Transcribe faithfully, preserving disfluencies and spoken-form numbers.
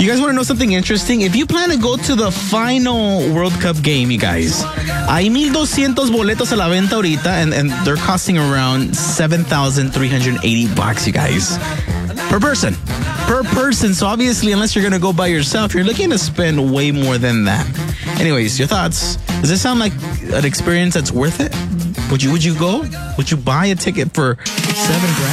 You guys want to know something interesting? If you plan to go to the final World Cup game, you guys, hay one thousand two hundred boletos a la venta ahorita, and, and they're costing around seven thousand three hundred eighty bucks, you guys. Per person. Per person. So obviously, unless you're going to go by yourself, you're looking to spend way more than that. Anyways, your thoughts? Does this sound like an experience that's worth it? Would you would you go? Would you buy a ticket for seven grand?